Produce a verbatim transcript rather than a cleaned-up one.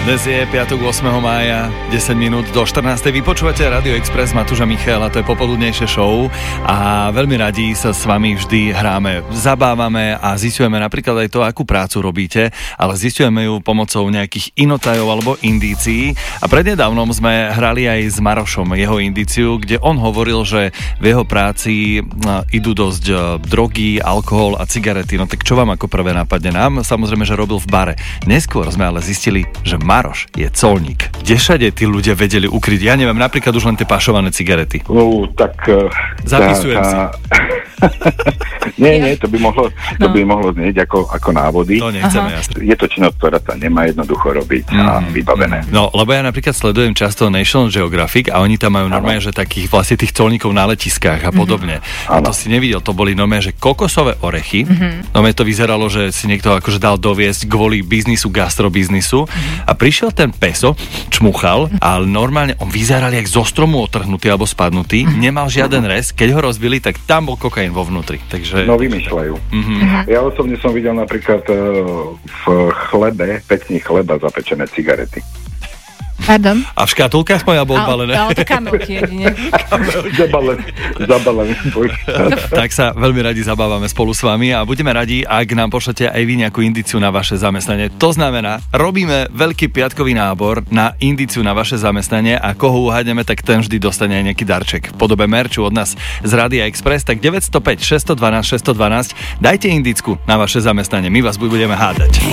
Dnes je piatok ôsmeho mája, desať minút do štrnástej. Vy počúvate Radio Express, Matúša Michaela, to je popoludnejšie show a veľmi radi sa s vami vždy hráme, zabávame a zisťujeme napríklad aj to, akú prácu robíte, ale zisťujeme ju pomocou nejakých inotajov alebo indícií. A prednedávnom sme hrali aj s Marošom jeho indíciu, kde on hovoril, že v jeho práci idú dosť drogy, alkohol a cigarety. No tak čo vám ako prvé napadne? Nám samozrejme, že robil v bare. Neskôr sme ale zistili, že Maroš je colník. Kde všade tí ľudia vedeli ukryť? Ja neviem, napríklad už len tie pašované cigarety. No, tak... Zapisujem tá, tá... si. nie, nie, to by mohlo, to no. by mohlo znieť ako, ako návody. To nechceme, jasne. Je to činnosť, ktorá sa nemá jednoducho robiť mm, a vybavené. No, lebo ja napríklad sledujem často National Geographic a oni tam majú normálne, že takých vlastne tých colníkov na letiskách a podobne. Mm-hmm. A to si nevidel, to boli normálne, že kokosové orechy. Mm-hmm. Normálne to vyzeralo, že si niekto akože dal doviesť kvôli biznisu, gastrobiznisu mm-hmm. a prišiel ten peso, čmuchal, ale normálne on vyzeral jak zo stromu otrhnutý alebo spadnutý, mm-hmm. nemal žiaden rez, keď ho rozbili, tak tam bol kokain vo vnútri. Takže... No vymýšľajú. Mm-hmm. Ja osobne som videl napríklad uh, v chlebe, pecní chleba zapečené cigarety. Pardon? A v škatulkách sme alebo odbalené? Ale to kamelky jedine. Zabalené. Zabalené. Tak sa veľmi radi zabávame spolu s vami a budeme radi, ak nám pošlete aj vy nejakú indíciu na vaše zamestnanie. To znamená, robíme veľký piatkový nábor na indíciu na vaše zamestnanie a koho uhádneme, tak ten vždy dostane aj nejaký darček. V podobe merču od nás z Rádia Express, tak deväť nula päť, šesť jedna dva, šesť jedna dva. Dajte indícku na vaše zamestnanie, my vás budeme hádať.